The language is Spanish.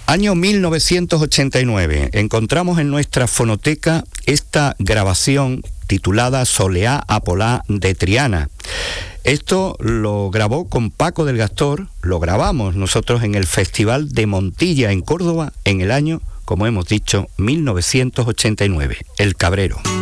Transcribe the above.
Año 1989. Encontramos en nuestra fonoteca esta grabación titulada Soleá Apolá de Triana. Esto lo grabó con Paco del Gastor, lo grabamos nosotros en el Festival de Montilla en Córdoba en el año, como hemos dicho, 1989, El Cabrero.